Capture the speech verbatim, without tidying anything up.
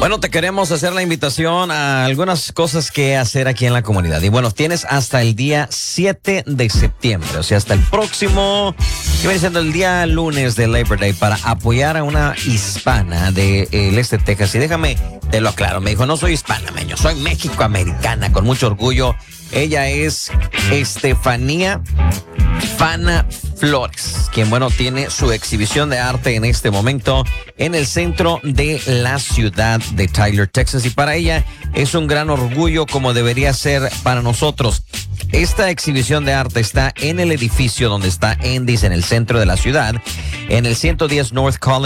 Bueno, te queremos hacer la invitación a algunas cosas que hacer aquí en la comunidad. Y bueno, tienes hasta el día siete de septiembre, o sea, hasta el próximo, que viene siendo el día lunes de Labor Day, para apoyar a una hispana del este de Texas. Y déjame, te lo aclaro, me dijo, no soy hispana, meño, soy mexicoamericana, con mucho orgullo. Ella es Estefanía Fana Flores, quien, bueno, tiene su exhibición de arte en este momento en el centro de la ciudad de Tyler, Texas. Y para ella es un gran orgullo, como debería ser para nosotros. Esta exhibición de arte está en el edificio donde está Andy's, en el centro de la ciudad, en el ciento diez North College